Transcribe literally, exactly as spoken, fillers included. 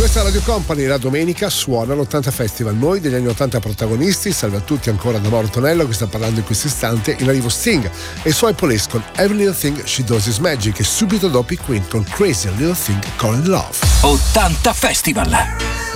Questa è Radio Company, la domenica suona l'ottanta Festival. Noi degli anni ottanta protagonisti, salve a tutti ancora da Mauro Tonello che sta parlando in questo istante, in arrivo Sting e i suoi Police con Every Little Thing She Does Is Magic e subito dopo i Queen con Crazy Little Thing Called Love. ottanta Festival.